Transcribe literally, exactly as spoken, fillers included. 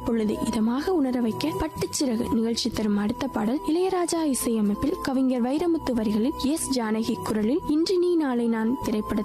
இப்பொழுது இதமாக உணர வைக்க பட்டுச்சிறகு நிகழ்ச்சி தரும் அடுத்த பாடல் இளையராஜா இசையமைப்பில் கவிஞர் வைரமுத்து வரிகளில் எஸ் ஜானகி குரலில் இன்று நீ நாளை நான் திரைப்படத்தில்